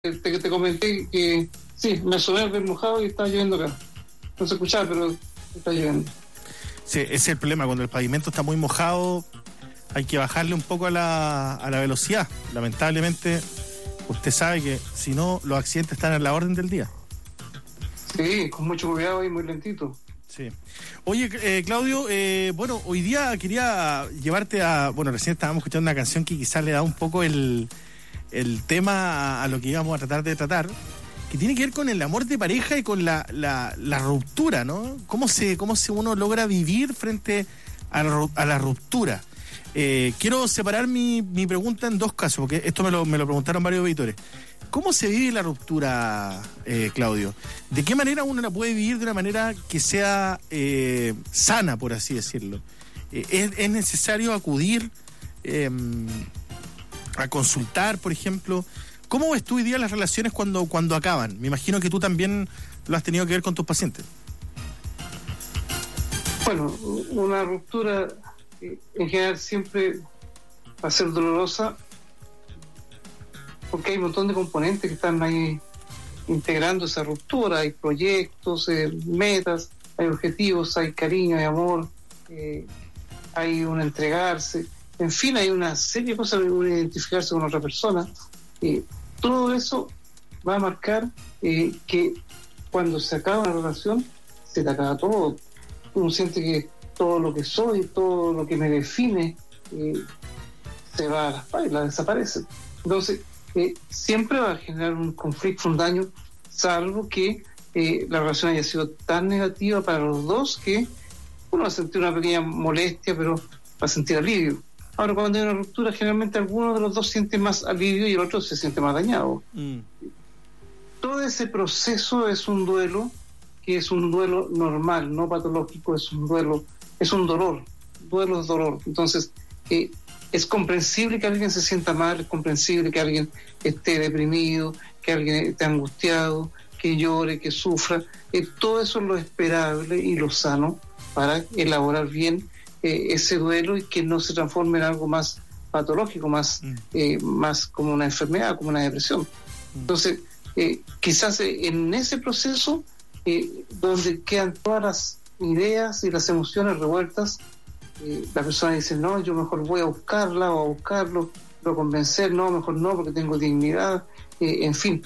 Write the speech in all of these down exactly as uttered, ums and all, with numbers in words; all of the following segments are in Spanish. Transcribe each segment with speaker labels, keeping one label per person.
Speaker 1: te, te comenté que sí, me asomé al ver mojado y estaba lloviendo acá. No se escuchaba, pero está lloviendo.
Speaker 2: Sí, ese es el problema, cuando el pavimento está muy mojado hay que bajarle un poco a la, a la velocidad. Lamentablemente, usted sabe que si no, los accidentes están a la orden del día.
Speaker 1: Sí, con mucho cuidado y muy lentito.
Speaker 2: Sí. Oye, eh, Claudio, eh, bueno, hoy día quería llevarte a... Bueno, recién estábamos escuchando una canción que quizás le da un poco el, el tema a, a lo que íbamos a tratar de tratar, que tiene que ver con el amor de pareja y con la, la, la ruptura, ¿no? ¿Cómo se, cómo se uno logra vivir frente a la, a la ruptura? Eh, quiero separar mi, mi pregunta en dos casos, porque esto me lo, me lo preguntaron varios auditores. ¿Cómo se vive la ruptura, eh, Claudio? ¿De qué manera uno la puede vivir de una manera que sea eh, sana, por así decirlo? Eh, ¿es, ¿Es necesario acudir eh, a consultar, por ejemplo? ¿Cómo ves tú hoy día las relaciones cuando, cuando acaban? Me imagino que tú también lo has tenido que ver con tus pacientes.
Speaker 1: Bueno, una ruptura en general siempre va a ser dolorosa, porque hay un montón de componentes que están ahí integrando esa ruptura. Hay proyectos, eh, metas, hay objetivos, hay cariño, hay amor, eh, hay un entregarse, en fin, hay una serie de cosas, un identificarse con otra persona. Eh, todo eso va a marcar eh, que cuando se acaba una relación, se te acaba todo. Uno siente que todo lo que soy, todo lo que me define, eh, se va a las pailas, desaparece. Entonces, Eh, siempre va a generar un conflicto, un daño, salvo que eh, la relación haya sido tan negativa para los dos que uno va a sentir una pequeña molestia, pero va a sentir alivio. Ahora, cuando hay una ruptura, generalmente alguno de los dos siente más alivio y el otro se siente más dañado. Mm. Todo ese proceso es un duelo, que es un duelo normal, no patológico, es un duelo, es un dolor, duelo es dolor. Entonces, eh, es comprensible que alguien se sienta mal, es comprensible que alguien esté deprimido, que alguien esté angustiado, que llore, que sufra. Eh, todo eso es lo esperable y lo sano para elaborar bien eh, ese duelo y que no se transforme en algo más patológico, más, mm. eh, más como una enfermedad, como una depresión. Mm. Entonces, eh, quizás en ese proceso, eh, donde quedan todas las ideas y las emociones revueltas, Eh, la persona dice, no, yo mejor voy a buscarla o a buscarlo, lo convencer, no, mejor no, porque tengo dignidad, eh, en fin.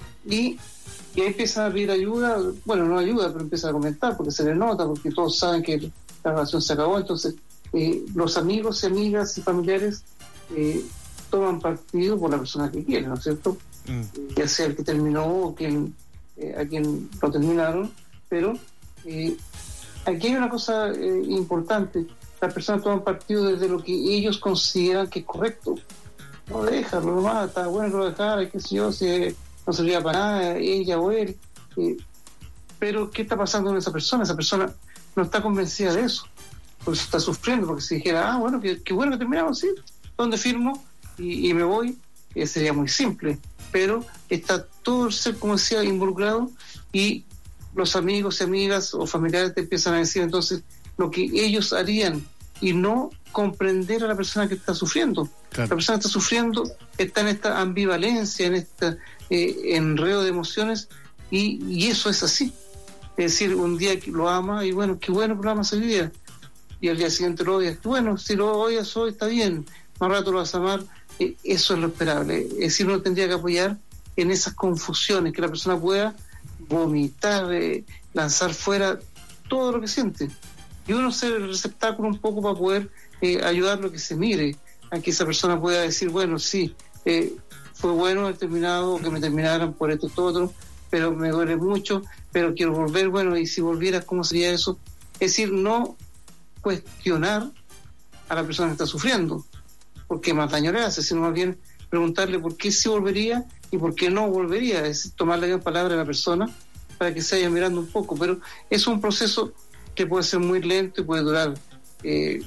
Speaker 1: Y, y ahí empieza a pedir ayuda, bueno, no ayuda, pero empieza a comentar, porque se le nota, porque todos saben que la relación se acabó. Entonces, eh, los amigos y amigas y familiares eh, toman partido por la persona que quieren, ¿no es cierto? Mm. Ya sea el que terminó o quien, eh, a quien lo terminaron, pero eh, aquí hay una cosa eh, importante. Las personas toman partido desde lo que ellos consideran que es correcto. No, déjalo nomás, está bueno que lo dejara, qué sé yo, si no servía para nada, ella o él. Eh, pero, ¿qué está pasando con esa persona? Esa persona no está convencida de eso, por eso está sufriendo, porque si dijera, ah, bueno, qué, qué bueno que terminamos, sí, ¿dónde firmo? Y, y me voy, eh, sería muy simple. Pero está todo el ser, como decía, involucrado, y los amigos y amigas o familiares te empiezan a decir entonces lo que ellos harían y no comprender a la persona que está sufriendo. Claro. La persona que está sufriendo está en esta ambivalencia, en este eh, enredo de emociones, y, y eso es así. Es decir, un día lo ama y bueno, qué bueno que lo amas hoy día, y al día siguiente lo odias. Bueno, si lo odias hoy está bien, más rato lo vas a amar. Eh, eso es lo esperable. Es decir, uno tendría que apoyar en esas confusiones, que la persona pueda vomitar, eh, lanzar fuera todo lo que siente. Y uno ser el receptáculo un poco para poder eh, ayudarlo a que se mire, a que esa persona pueda decir, bueno, sí, eh, fue bueno haber terminado, o que me terminaran por esto y todo otro, pero me duele mucho, pero quiero volver, bueno, y si volvieras, ¿cómo sería eso? Es decir, no cuestionar a la persona que está sufriendo, porque más daño le hace, sino más bien preguntarle por qué sí volvería y por qué no volvería, es decir, tomarle en palabra a la persona para que se vaya mirando un poco. Pero es un proceso que puede ser muy lento y puede durar eh,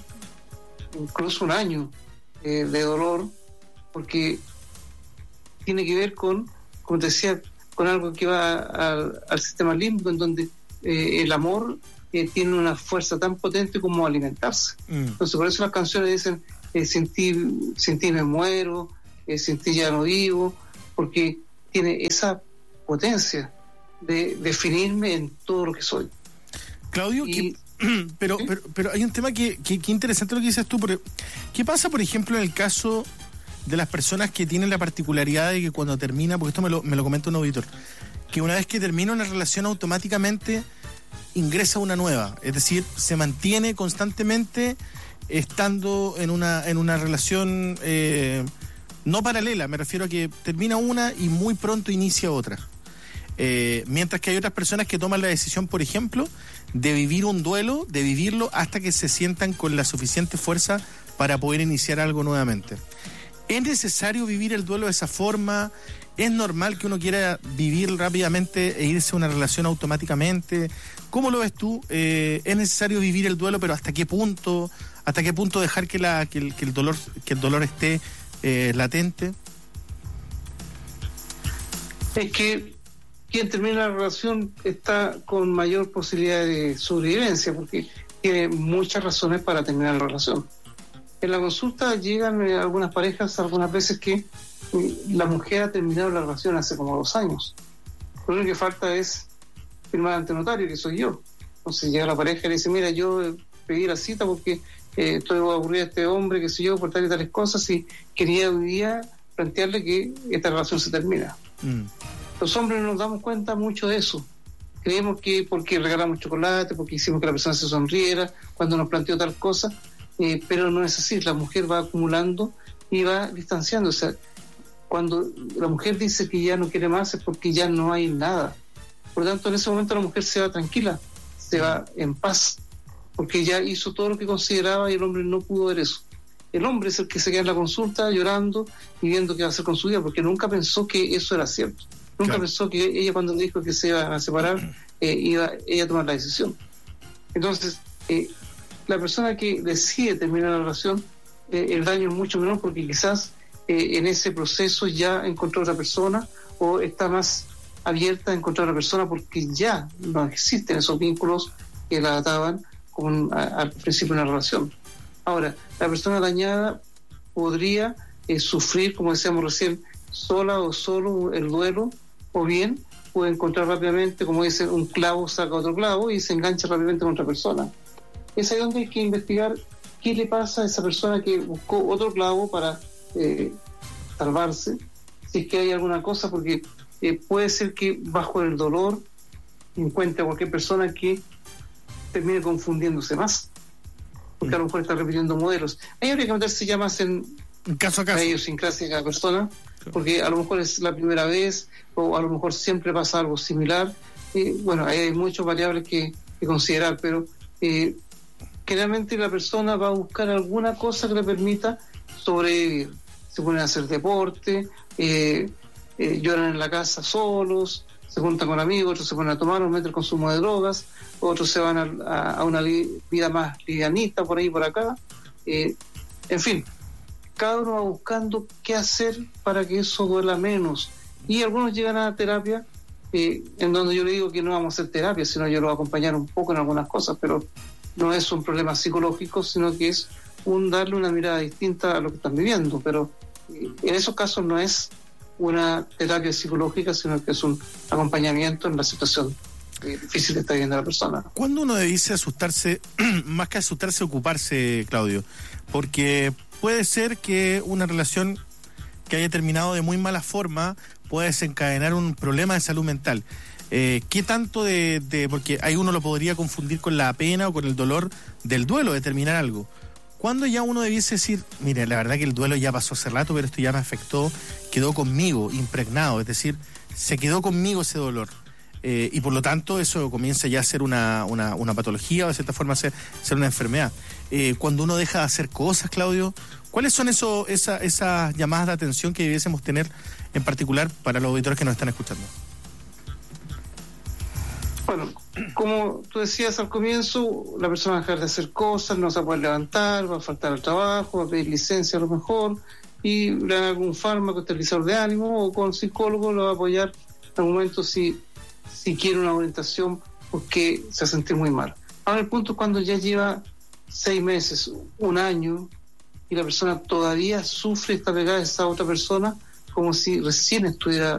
Speaker 1: incluso un año eh, de dolor, porque tiene que ver con, como te decía, con algo que va al, al sistema límbico, en donde eh, el amor eh, tiene una fuerza tan potente como alimentarse. Mm. Entonces, por eso las canciones dicen, eh, sin ti, sin ti me muero, eh, sin ti ya no vivo, porque tiene esa potencia de definirme en todo lo que soy.
Speaker 2: Claudio,
Speaker 1: y,
Speaker 2: que, pero, ¿sí? pero pero hay un tema que, que, que interesante lo que dices tú, porque ¿qué pasa, por ejemplo, en el caso de las personas que tienen la particularidad de que cuando termina, porque esto me lo, me lo comenta un auditor, que una vez que termina una relación automáticamente ingresa una nueva, es decir, se mantiene constantemente estando en una en una relación eh, no paralela, me refiero a que termina una y muy pronto inicia otra. Eh, mientras que hay otras personas que toman la decisión, por ejemplo, de vivir un duelo, de vivirlo hasta que se sientan con la suficiente fuerza para poder iniciar algo nuevamente. ¿Es necesario vivir el duelo de esa forma? ¿Es normal que uno quiera vivir rápidamente e irse a una relación automáticamente? ¿Cómo lo ves tú? Eh, ¿Es necesario vivir el duelo, pero hasta qué punto? ¿Hasta qué punto dejar que, la, que, el, que, el, dolor, que el dolor esté eh, latente?
Speaker 1: Es que quien termina la relación está con mayor posibilidad de sobrevivencia, porque tiene muchas razones para terminar la relación. En la consulta llegan eh, algunas parejas, algunas veces que eh, la mujer ha terminado la relación hace como dos años. Lo único que falta es firmar ante notario, que soy yo. Entonces llega la pareja y le dice, mira, yo pedí la cita porque eh, estoy aburrida de este hombre, que sé yo, por tal y tales cosas, y quería hoy día plantearle que esta relación se termina. Mm. Los hombres nos damos cuenta mucho de eso. Creemos que porque regalamos chocolate, porque hicimos que la persona se sonriera cuando nos planteó tal cosa, eh, pero no es así. La mujer va acumulando y va distanciando. O sea, cuando la mujer dice que ya no quiere más es porque ya no hay nada. Por lo tanto, en ese momento la mujer se va tranquila, se va en paz, porque ya hizo todo lo que consideraba y el hombre no pudo ver eso. El hombre es el que se queda en la consulta llorando y viendo qué va a hacer con su vida, porque nunca pensó que eso era cierto. Nunca claro. pensó que ella, cuando le dijo que se iban a separar, eh, iba ella a tomar la decisión. Entonces, eh, la persona que decide terminar la relación, eh, el daño es mucho menor, porque quizás eh, en ese proceso ya encontró otra persona o está más abierta a encontrar otra persona, porque ya no existen esos vínculos que la ataban con, a, al principio de una relación. Ahora, la persona dañada podría eh, sufrir, como decíamos recién, sola o solo el duelo, o bien puede encontrar rápidamente, como dicen, un clavo saca otro clavo y se engancha rápidamente con otra persona. Es ahí donde hay que investigar qué le pasa a esa persona que buscó otro clavo para eh, salvarse, si es que hay alguna cosa, porque eh, puede ser que bajo el dolor encuentre a cualquier persona que termine confundiéndose más, porque a lo mejor está repitiendo modelos. Ahí habría que meterse ya más en
Speaker 2: caso a caso,
Speaker 1: la idiosincrasia de cada persona, porque a lo mejor es la primera vez o a lo mejor siempre pasa algo similar. Eh, bueno, ahí hay muchas variables que, que considerar, pero eh, generalmente la persona va a buscar alguna cosa que le permita sobrevivir. Se ponen a hacer deporte, eh, eh, lloran en la casa solos, se juntan con amigos, otros se ponen a tomar o meten el consumo de drogas, otros se van a, a, a una li- vida más livianita por ahí y por acá. Eh, en fin, cada uno va buscando qué hacer para que eso duela menos. Y algunos llegan a terapia, eh, en donde yo le digo que no vamos a hacer terapia, sino yo lo voy a acompañar un poco en algunas cosas, pero no es un problema psicológico, sino que es un darle una mirada distinta a lo que están viviendo. Pero eh, en esos casos no es una terapia psicológica, sino que es un acompañamiento en la situación eh, difícil que está viviendo la persona.
Speaker 2: ¿Cuándo uno dice asustarse, más que asustarse, ocuparse, Claudio? Porque puede ser que una relación que haya terminado de muy mala forma pueda desencadenar un problema de salud mental. Eh, ¿Qué tanto de, de...? Porque ahí uno lo podría confundir con la pena o con el dolor del duelo de terminar algo. ¿Cuándo ya uno debiese decir, mire, la verdad que el duelo ya pasó hace rato, pero esto ya me afectó, quedó conmigo, impregnado, es decir, se quedó conmigo ese dolor? Eh, y por lo tanto eso comienza ya a ser una, una, una patología o de cierta forma a ser, ser una enfermedad. Eh, cuando uno deja de hacer cosas, Claudio, ¿cuáles son eso, esa, esas llamadas de atención que debiésemos tener en particular para los auditores que nos están escuchando?
Speaker 1: Bueno, como tú decías al comienzo, la persona va a dejar de hacer cosas, no se va a poder levantar, va a faltar al trabajo, va a pedir licencia a lo mejor, y le dan algún fármaco, estabilizador de ánimo, o con psicólogo lo va a apoyar en un momento si, si quiere una orientación, porque se va a sentir muy mal. Ahora el punto es cuando ya lleva seis meses, un año, y la persona todavía sufre, está pegada a esa otra persona como si recién estuviera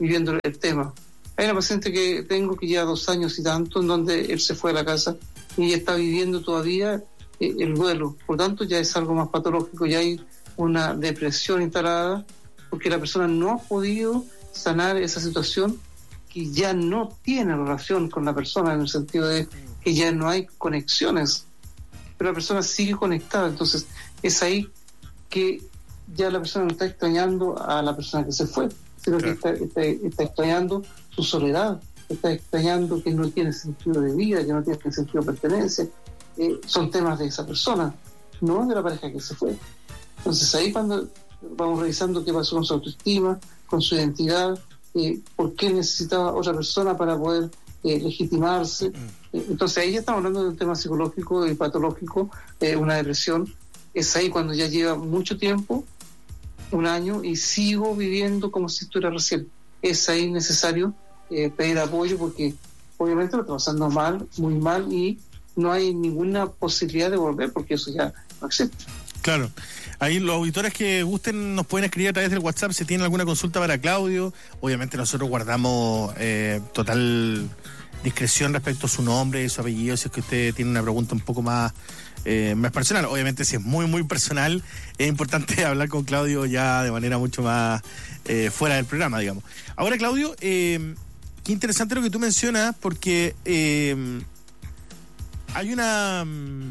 Speaker 1: viviendo el tema. Hay una paciente que tengo que lleva dos años y tanto, en donde él se fue a la casa y ella está viviendo todavía eh, el duelo. Por tanto, ya es algo más patológico, ya hay una depresión instalada, porque la persona no ha podido sanar esa situación, que ya no tiene relación con la persona, en el sentido de que ya no hay conexiones, pero la persona sigue conectada. Entonces es ahí que ya la persona no está extrañando a la persona que se fue, sino claro. que está, está, está extrañando su soledad, está extrañando que no tiene sentido de vida, que no tiene sentido de pertenencia. Eh, son temas de esa persona, no de la pareja que se fue. Entonces ahí cuando vamos revisando qué pasó con su autoestima, con su identidad, eh, por qué necesitaba otra persona para poder eh, legitimarse. Eh, entonces ahí ya estamos hablando de un tema psicológico y patológico, eh, una depresión. Es ahí cuando ya lleva mucho tiempo, un año, y sigo viviendo como si estuviera recién. Es ahí necesario eh, pedir apoyo, porque obviamente lo está pasando mal, muy mal, y no hay ninguna posibilidad de volver, porque eso ya no existe.
Speaker 2: Claro. Ahí los auditores que gusten nos pueden escribir a través del WhatsApp si tienen alguna consulta para Claudio. Obviamente nosotros guardamos eh, total discreción respecto a su nombre y su apellido, si es que usted tiene una pregunta un poco más, eh, más personal. Obviamente si es muy, muy personal, es importante hablar con Claudio ya de manera mucho más eh, fuera del programa, digamos. Ahora, Claudio, eh, qué interesante lo que tú mencionas, porque eh, hay una...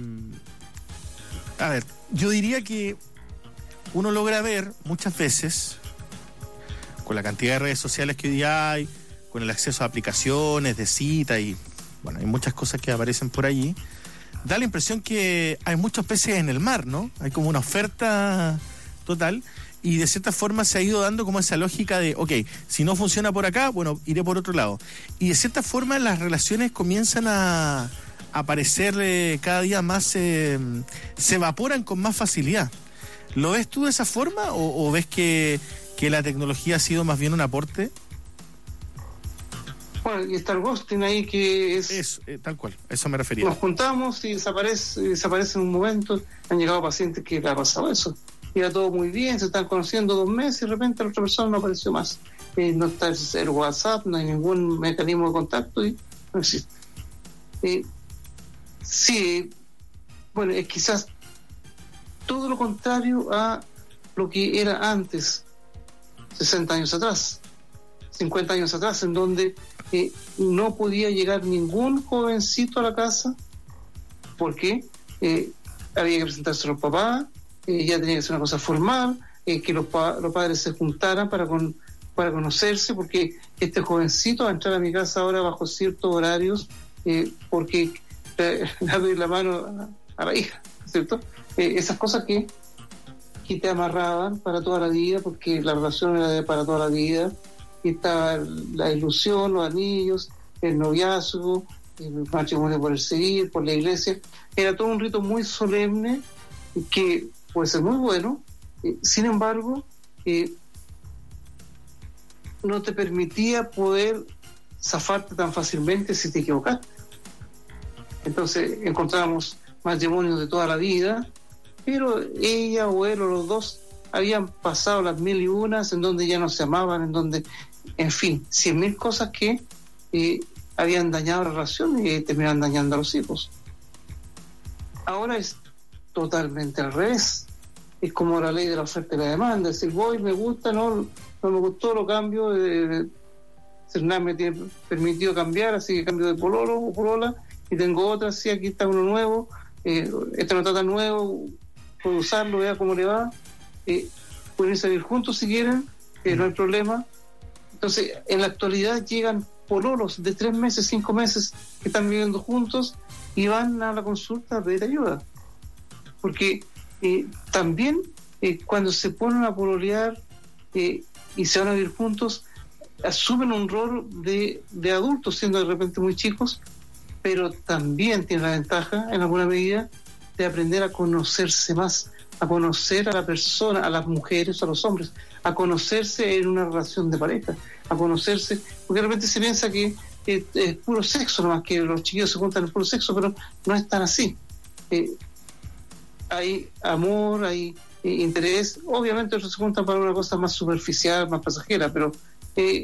Speaker 2: A ver, yo diría que uno logra ver muchas veces, con la cantidad de redes sociales que hoy día hay, con el acceso a aplicaciones de cita y, bueno, hay muchas cosas que aparecen por allí, da la impresión que hay muchos peces en el mar, ¿no? Hay como una oferta total y de cierta forma se ha ido dando como esa lógica de, ok, si no funciona por acá, bueno, iré por otro lado. Y de cierta forma las relaciones comienzan a aparecer eh, cada día más, eh, se evaporan con más facilidad. ¿Lo ves tú de esa forma o, o ves que, que la tecnología ha sido más bien un aporte?
Speaker 1: Bueno, y está el ghosting ahí, que es...
Speaker 2: es eh, tal cual, eso me refería.
Speaker 1: Nos juntamos y desaparece, desaparece en un momento. Han llegado pacientes que le ha pasado eso. Iba todo muy bien, se están conociendo dos meses y de repente la otra persona no apareció más. Eh, no está el WhatsApp, no hay ningún mecanismo de contacto y no existe. Eh, sí, bueno, es quizás todo lo contrario a lo que era antes, sesenta años atrás, cincuenta años atrás, en donde eh, no podía llegar ningún jovencito a la casa porque eh, había que presentarse a los papás, eh, ya tenía que ser una cosa formal, eh, que los, pa- los padres se juntaran para, con, para conocerse, porque este jovencito va a entrar a mi casa ahora bajo ciertos horarios, eh, porque eh, le doy la mano a, a la hija, ¿cierto? Eh, esas cosas que, que te amarraban para toda la vida, porque la relación era de para toda la vida, y estaba la ilusión, los anillos, el noviazgo, el matrimonio por el seguir, por la iglesia. Era todo un rito muy solemne que puede ser muy bueno, eh, sin embargo eh, no te permitía poder zafarte tan fácilmente si te equivocaste. Entonces encontramos matrimonios de toda la vida, pero ella o él o los dos habían pasado las mil y unas, en donde ya no se amaban, en donde, en fin, cien mil cosas que eh, habían dañado la relación y terminaban dañando a los hijos. Ahora es totalmente al revés. Es como la ley de la oferta y la demanda, es decir, voy, me gusta, no, no me gustó, lo cambio, eh, Cernam me tiene permitido cambiar, así que cambio de pololo o polola, y tengo otra, sí, aquí está uno nuevo, eh, este no está tan nuevo, puedo usarlo, vea cómo le va, eh, pueden salir juntos si quieren, eh, no hay problema. Entonces, en la actualidad llegan pololos de tres meses, cinco meses, que están viviendo juntos y van a la consulta a pedir ayuda. Porque eh, también eh, cuando se ponen a pololear eh, y se van a vivir juntos, asumen un rol de, de adultos, siendo de repente muy chicos, pero también tienen la ventaja, en alguna medida, de aprender a conocerse más, a conocer a la persona, a las mujeres, a los hombres, a conocerse en una relación de pareja, a conocerse, porque de repente se piensa que eh, es puro sexo, nomás que los chiquillos se juntan en puro sexo, pero no es tan así. Eh, hay amor, hay eh, interés, obviamente otros se juntan para una cosa más superficial, más pasajera, pero eh,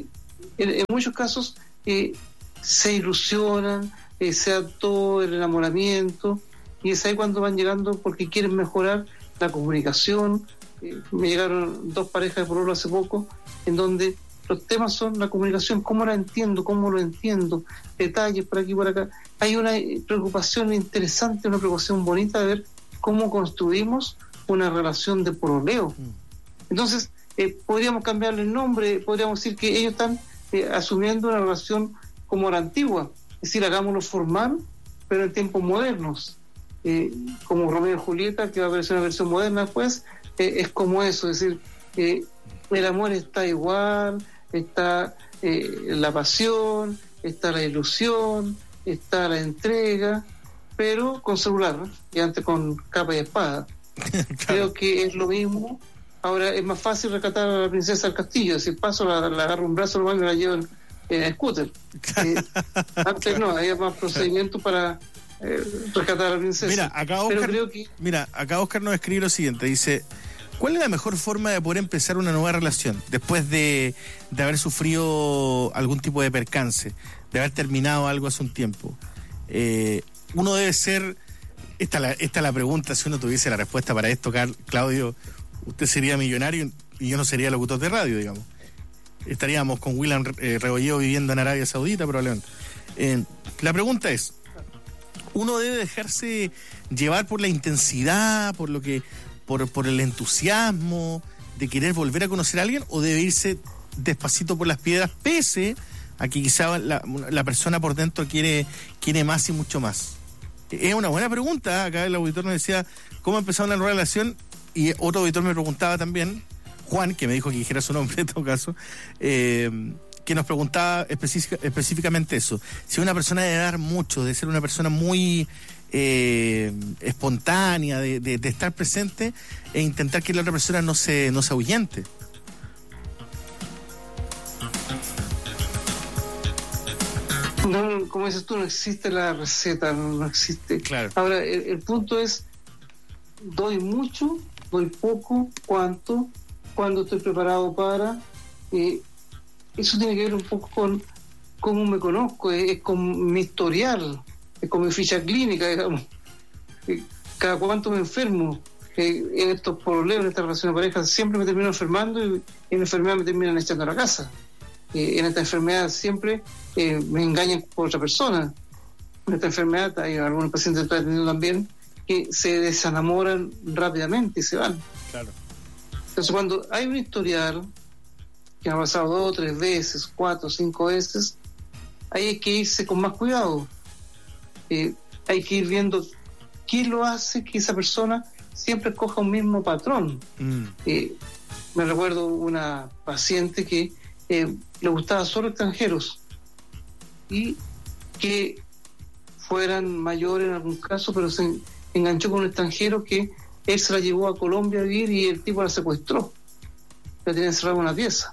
Speaker 1: en, en muchos casos eh, se ilusionan, eh, se da todo el enamoramiento, y es ahí cuando van llegando porque quieren mejorar la comunicación. Eh, me llegaron dos parejas de pololo hace poco, en donde los temas son la comunicación, cómo la entiendo, cómo lo entiendo, detalles por aquí, por acá. Hay una preocupación interesante, una preocupación bonita de ver cómo construimos una relación de pololeo. Entonces, eh, podríamos cambiarle el nombre, podríamos decir que ellos están eh, asumiendo una relación como la antigua, es decir, hagámoslo formal, pero en tiempos modernos. Eh, como Romeo y Julieta, que va a aparecer una versión moderna después, eh, es como eso, es decir, eh, el amor está igual, está eh, la pasión, está la ilusión, está la entrega, pero con celular, ¿no? Y antes con capa y espada. Claro. Creo que es lo mismo. Ahora es más fácil rescatar a la princesa del castillo, si paso la, la agarro un brazo nomás y me la llevo en, en el scooter. Eh, antes no, había más procedimientos para eh, rescatar a la princesa.
Speaker 2: Mira, acá Oscar,
Speaker 1: pero creo que...
Speaker 2: mira, acá Oscar nos escribe lo siguiente, dice: ¿cuál es la mejor forma de poder empezar una nueva relación después de, de haber sufrido algún tipo de percance, de haber terminado algo hace un tiempo? Eh, uno debe ser, esta la, esta es la pregunta, si uno tuviese la respuesta para esto, Claudio, usted sería millonario y yo no sería locutor de radio, digamos. Estaríamos con William eh, Rebolledo viviendo en Arabia Saudita probablemente. Eh, la pregunta es, ¿uno debe dejarse llevar por la intensidad, por lo que... Por, por el entusiasmo de querer volver a conocer a alguien, o debe irse despacito por las piedras, pese a que quizá la, la persona por dentro quiere, quiere más y mucho más? Es una buena pregunta. Acá el auditor nos decía cómo empezar una nueva relación, y otro auditor me preguntaba también, Juan, que me dijo que dijera su nombre en todo caso, eh, que nos preguntaba específic, específicamente eso, si una persona debe dar mucho, de ser una persona muy... Eh, espontánea, de, de, de estar presente e intentar que la otra persona no se, no se ahuyente.
Speaker 1: No, como dices tú, no existe la receta, no, no existe.
Speaker 2: Claro.
Speaker 1: Ahora, el, el punto es, doy mucho, doy poco, cuánto, cuándo estoy preparado para. Eh, eso tiene que ver un poco con cómo me conozco, es, es con mi historial, es con mi ficha clínica, digamos. Eh, cada cuánto me enfermo. Eh, en estos problemas, en esta relación de pareja, siempre me termino enfermando y en la enfermedad me terminan echando a la casa. Eh, en esta enfermedad siempre eh, me engañan por otra persona. En esta enfermedad hay algunos pacientes que estoy atendiendo también que se desenamoran rápidamente y se van.
Speaker 2: Claro.
Speaker 1: Entonces, cuando hay un historial que ha pasado dos, tres veces, cuatro, cinco veces, ahí hay que irse con más cuidado. Eh, hay que ir viendo qué lo hace que esa persona siempre escoja un mismo patrón. Mm. Eh, me recuerdo una paciente que eh, le gustaba solo extranjeros y que fueran mayores en algún caso, pero se enganchó con un extranjero que él se la llevó a Colombia a vivir y el tipo la secuestró, la tenía encerrada en una pieza,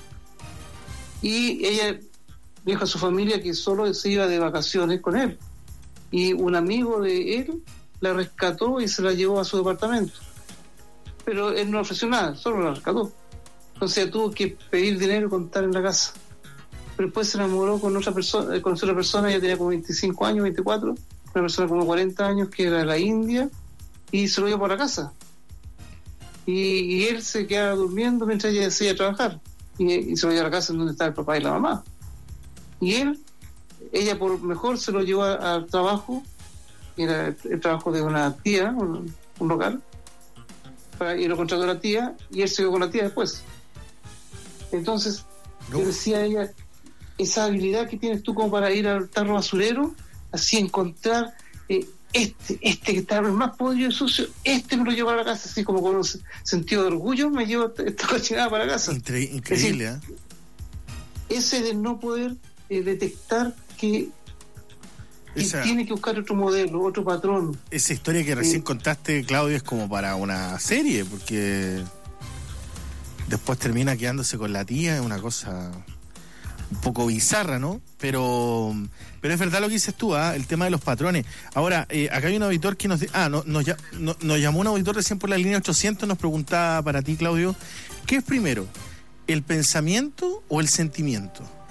Speaker 1: y ella dijo a su familia que solo se iba de vacaciones con él, y un amigo de él la rescató y se la llevó a su departamento, pero él no ofreció nada, solo la rescató. Entonces ella tuvo que pedir dinero y contar en la casa, pero después se enamoró con otra persona, con otra persona. Ella tenía como veinticinco años, veinticuatro, una persona como cuarenta años que era de la India, y se lo llevó por la casa, y, y él se quedaba durmiendo mientras ella se iba a trabajar, y, y se lo llevó a la casa en donde estaba el papá y la mamá, y él, ella por mejor se lo llevó al trabajo, era el, el trabajo de una tía, un, un local, para, y lo contrató la tía, y él se quedó con la tía después. Entonces no. Yo decía a ella, esa habilidad que tienes tú como para ir al tarro basurero, así encontrar eh, este, este que está el más podrido y sucio, este me lo llevo a la casa, así como con un sentido de orgullo, me llevo esta cochinada para la casa.
Speaker 2: Incre- increíble,
Speaker 1: es decir, ¿eh? Ese de no poder eh, detectar que, que esa, tiene que buscar otro modelo, otro patrón.
Speaker 2: Esa historia que recién eh, contaste, Claudio, es como para una serie, porque después termina quedándose con la tía, es una cosa un poco bizarra, ¿no? Pero pero es verdad lo que dices tú, ¿eh? El tema de los patrones. Ahora, eh, acá hay un auditor que nos... Ah, no, nos, no, nos llamó un auditor recién por la línea ochocientos, nos preguntaba para ti, Claudio, ¿qué es primero, el pensamiento o el sentimiento?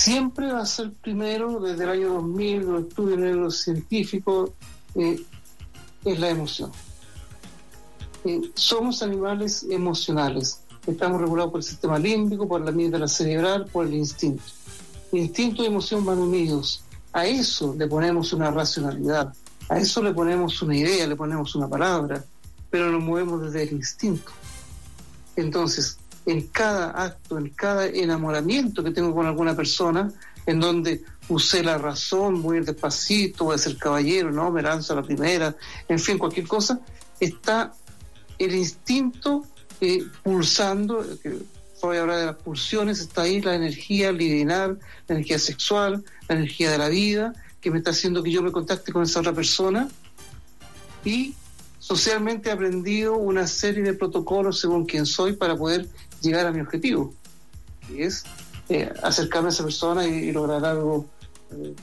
Speaker 1: siempre va a ser primero, desde el año dos mil, los estudios neurocientíficos, eh, es la emoción. Eh, somos animales emocionales. Estamos regulados por el sistema límbico, por la amígdala cerebral, por el instinto. Instinto y emoción van unidos. A eso le ponemos una racionalidad, a eso le ponemos una idea, le ponemos una palabra, pero nos movemos desde el instinto. Entonces, en cada acto, en cada enamoramiento que tengo con alguna persona, en donde usé la razón, voy a ir despacito, voy a ser caballero, no, me lanzo a la primera, en fin, cualquier cosa, está el instinto eh, pulsando, que voy a hablar de las pulsiones, está ahí la energía libidinal, la energía sexual, la energía de la vida, que me está haciendo que yo me contacte con esa otra persona, y socialmente he aprendido una serie de protocolos según quién soy para poder llegar a mi objetivo, que es eh, acercarme a esa persona y, y lograr algo eh,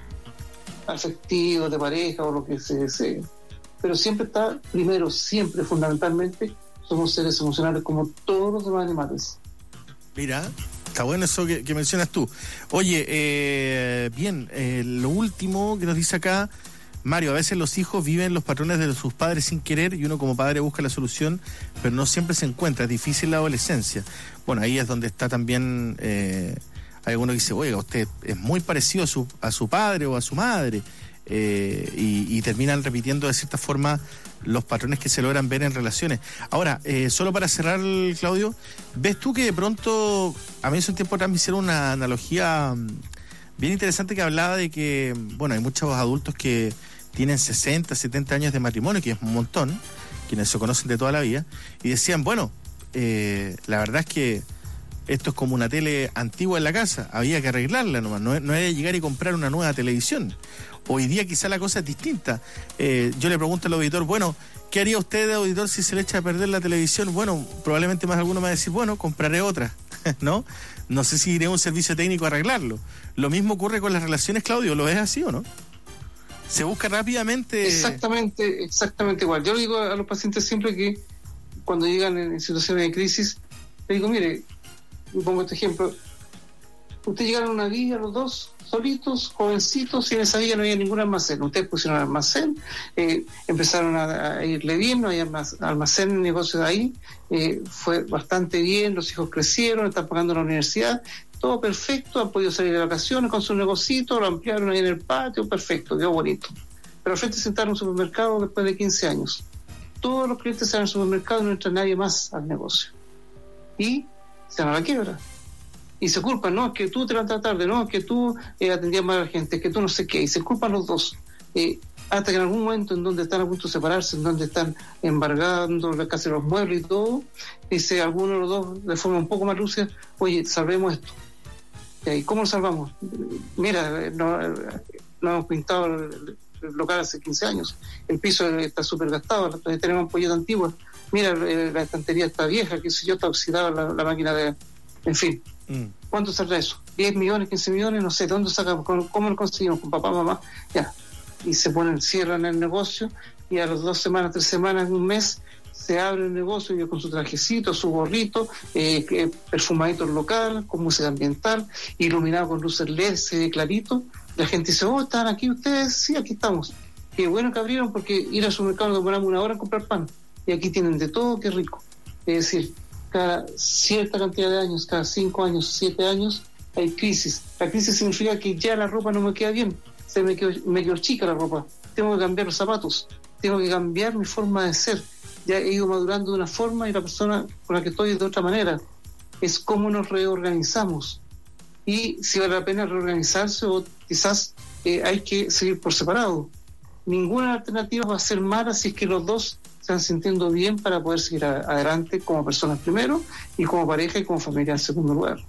Speaker 1: afectivo, de pareja o lo que se desee. Pero siempre está, primero, siempre, fundamentalmente, somos seres emocionales como todos los demás animales.
Speaker 2: Mira, está bueno eso que, que mencionas tú. Oye, eh, bien, eh, lo último que nos dice acá Mario, a veces los hijos viven los patrones de sus padres sin querer y uno como padre busca la solución, pero no siempre se encuentra. Es difícil la adolescencia. Bueno, ahí es donde está también, eh, hay alguno que dice, oiga, usted es muy parecido a su, a su padre o a su madre, eh, y, y terminan repitiendo de cierta forma los patrones que se logran ver en relaciones. Ahora, eh, solo para cerrar, Claudio, ¿ves tú que de pronto, a mí hace un tiempo atrás me hicieron una analogía bien interesante que hablaba de que, bueno, hay muchos adultos que tienen sesenta, setenta años de matrimonio, que es un montón, quienes se conocen de toda la vida, y decían, bueno, eh, la verdad es que esto es como una tele antigua en la casa, había que arreglarla nomás, no, no era llegar y comprar una nueva televisión. Hoy día quizá la cosa es distinta. Eh, yo le pregunto al auditor, bueno, ¿qué haría usted, auditor, si se le echa a perder la televisión? Bueno, probablemente más alguno me va a decir, bueno, compraré otra, ¿no? No sé si iré a un servicio técnico a arreglarlo. Lo mismo ocurre con las relaciones, Claudio, ¿lo ves así o no? Se busca rápidamente...
Speaker 1: Exactamente, exactamente igual. Yo le digo a los pacientes siempre que cuando llegan en situaciones de crisis, le digo, mire, y pongo este ejemplo, ustedes llegaron a una villa los dos, solitos, jovencitos, y en esa villa no había ningún almacén. Ustedes pusieron almacén, eh, empezaron a, a irle bien, no había más almacén, negocios ahí, eh, fue bastante bien, los hijos crecieron, están pagando la universidad, todo perfecto, han podido salir de vacaciones con su negocito, lo ampliaron ahí en el patio, perfecto, quedó bonito. Pero al frente se sentaron en un supermercado después de quince años. Todos los clientes salen al supermercado y no entra nadie más al negocio. Y se van a la quiebra. Y se culpan, no, es que tú te levantas tarde, no, es que tú eh, atendías mal a la gente, es que tú no sé qué, y se culpan los dos. Eh, hasta que en algún momento en donde están a punto de separarse, en donde están embargando la casa de los muebles y todo, dice alguno de los dos de forma un poco más lúcida, oye, salvemos esto. ¿Y cómo lo salvamos? Mira, no, no hemos pintado el, el local hace quince años, el piso está súper gastado, tenemos ampolletas antiguas, mira, la estantería está vieja, qué sé yo, está oxidada la, la máquina de... En fin, mm. ¿Cuánto saldrá eso? ¿diez millones, quince millones? No sé, ¿de dónde sacamos? ¿Cómo lo conseguimos? ¿Con papá, mamá? Ya. Y se ponen, cierran el negocio y a las dos semanas, tres semanas, un mes, se abre el negocio y con su trajecito, su gorrito, eh, perfumadito local, con música ambiental, iluminado con luces L E D, se ve clarito. La gente dice, oh, ¿están aquí ustedes? Sí, aquí estamos. Qué bueno que abrieron porque ir al supermercado nos demoramos una hora en comprar pan. Y aquí tienen de todo, qué rico. Es decir, cada cierta cantidad de años, cada cinco años, siete años, hay crisis. La crisis significa que ya la ropa no me queda bien, se me quedó, me quedó chica la ropa, tengo que cambiar los zapatos, tengo que cambiar mi forma de ser. Ya he ido madurando de una forma y la persona con la que estoy es de otra manera. Es cómo nos reorganizamos. Y si vale la pena reorganizarse o quizás eh, hay que seguir por separado. Ninguna alternativa va a ser mala si es que los dos se están sintiendo bien para poder seguir a, adelante como personas primero y como pareja y como familia en segundo lugar.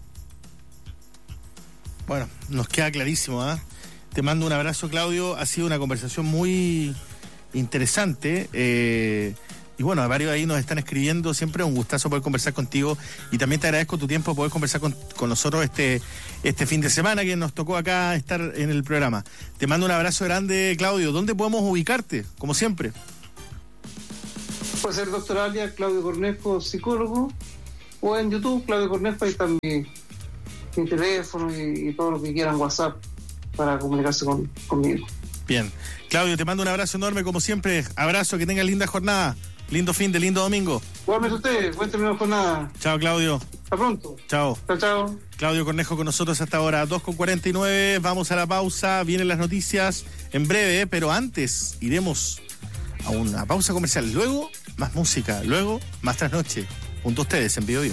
Speaker 2: Bueno, nos queda clarísimo, ¿eh? Te mando un abrazo, Claudio. Ha sido una conversación muy interesante. Eh, y bueno, varios ahí nos están escribiendo. Siempre un gustazo poder conversar contigo. Y también te agradezco tu tiempo poder conversar con, con nosotros este, este fin de semana que nos tocó acá estar en el programa. Te mando un abrazo grande, Claudio. ¿Dónde podemos ubicarte? Como siempre.
Speaker 1: Puede ser doctor Alia, Claudio Cornejo, psicólogo, o en YouTube, Claudio Cornejo, ahí está mi, mi teléfono y, y todo lo que quieran, WhatsApp, para comunicarse con, conmigo.
Speaker 2: Bien. Claudio, te mando un abrazo enorme, como siempre. Abrazo, que tengas linda jornada. Lindo fin de lindo domingo.
Speaker 1: Igualmente ustedes, buen término de jornada.
Speaker 2: Chao, Claudio.
Speaker 1: Hasta pronto.
Speaker 2: Chao.
Speaker 1: Chao, chao.
Speaker 2: Claudio Cornejo con nosotros hasta ahora, dos con cuarenta y nueve. Vamos a la pausa, vienen las noticias en breve, pero antes iremos a una pausa comercial. Luego, más música. Luego, más trasnoche. Junto a ustedes en Bio Bio.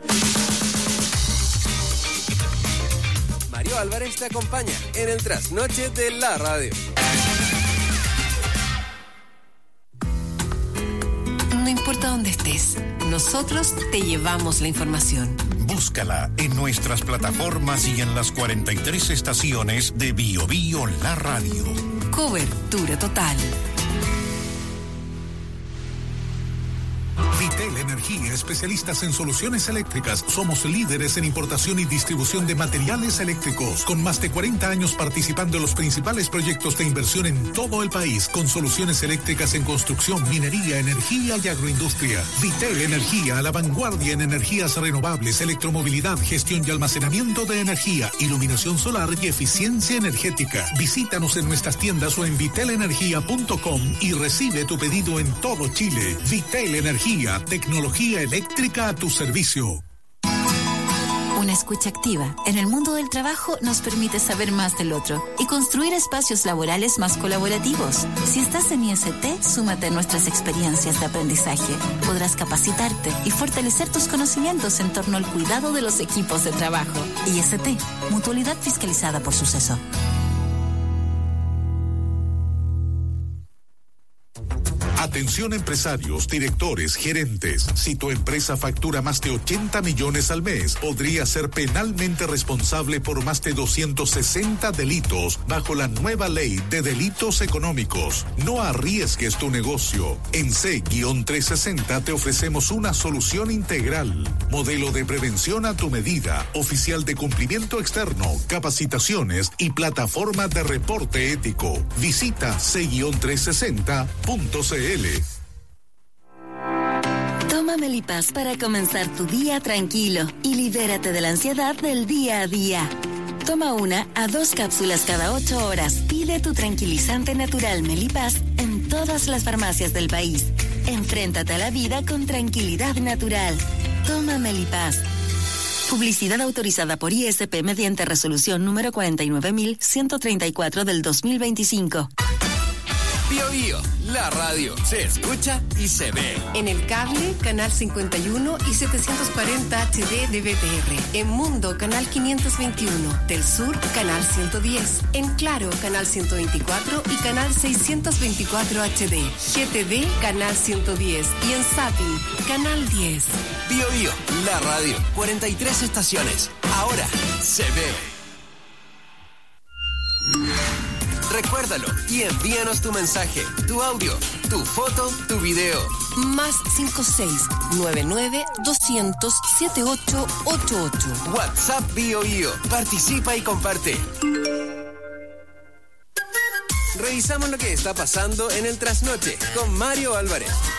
Speaker 3: Mario Álvarez te acompaña en el trasnoche de la radio.
Speaker 4: No importa dónde estés, nosotros te llevamos la información.
Speaker 5: Búscala en nuestras plataformas y en las cuarenta y tres estaciones de Bio Bio La Radio.
Speaker 4: Cobertura total.
Speaker 5: Vitel Energía, especialistas en soluciones eléctricas. Somos líderes en importación y distribución de materiales eléctricos, con más de cuarenta años participando en los principales proyectos de inversión en todo el país, con soluciones eléctricas en construcción, minería, energía y agroindustria. Vitel Energía, a la vanguardia en energías renovables, electromovilidad, gestión y almacenamiento de energía, iluminación solar y eficiencia energética. Visítanos en nuestras tiendas o en vitel energía punto com y recibe tu pedido en todo Chile. Vitel Energía, tecnología eléctrica a tu servicio.
Speaker 6: Una escucha activa en el mundo del trabajo nos permite saber más del otro y construir espacios laborales más colaborativos. Si estás en I S T, súmate a nuestras experiencias de aprendizaje. Podrás capacitarte y fortalecer tus conocimientos en torno al cuidado de los equipos de trabajo. I S T, mutualidad fiscalizada por Suceso.
Speaker 5: Atención empresarios, directores, gerentes. Si tu empresa factura más de ochenta millones al mes, podría ser penalmente responsable por más de doscientos sesenta delitos bajo la nueva ley de delitos económicos. No arriesgues tu negocio. En C trescientos sesenta te ofrecemos una solución integral. Modelo de prevención a tu medida, oficial de cumplimiento externo, capacitaciones y plataforma de reporte ético. Visita C trescientos sesenta punto c l.
Speaker 7: Toma Melipaz para comenzar tu día tranquilo y libérate de la ansiedad del día a día. Toma una a dos cápsulas cada ocho horas. Pide tu tranquilizante natural Melipaz en todas las farmacias del país. Enfréntate a la vida con tranquilidad natural. Toma Melipaz. Publicidad autorizada por I S P mediante resolución número cuarenta y nueve mil ciento treinta y cuatro del dos mil veinticinco.
Speaker 3: Bio Bio, la radio, se escucha y se ve.
Speaker 4: En el cable, canal cincuenta y uno y setecientos cuarenta H D de B T R. En Mundo, canal quinientos veintiuno. Del Sur, canal ciento diez. En Claro, canal ciento veinticuatro y canal seiscientos veinticuatro H D. G T D, canal ciento diez. Y en Sapi, canal diez.
Speaker 3: Bio Bio, la radio, cuarenta y tres estaciones. Ahora se ve. Recuérdalo y envíanos tu mensaje, tu audio, tu foto, tu video.
Speaker 4: Más cinco seis nueve nueve dos cero cero siete ocho ocho ocho.
Speaker 3: WhatsApp Bio Bio. Participa y comparte. Revisamos lo que está pasando en el trasnoche con Mario Álvarez.